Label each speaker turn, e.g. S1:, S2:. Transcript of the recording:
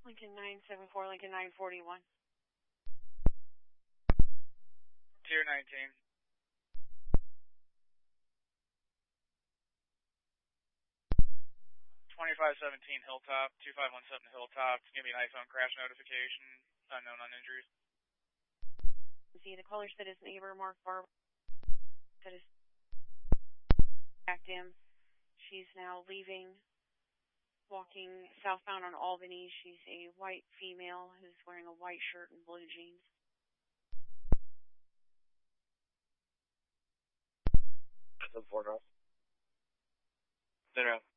S1: Lincoln 974, Lincoln 941.
S2: Tier 19. 2517 Hilltop, 2517 Hilltop. Give me an iPhone crash notification. Unknown on injuries.
S1: See, the caller said his neighbor, Mark Barber, said his backed him. She's now leaving, walking southbound on Albany. She's a white female who's wearing a white shirt and blue jeans.
S2: That's 4 North. Dinner.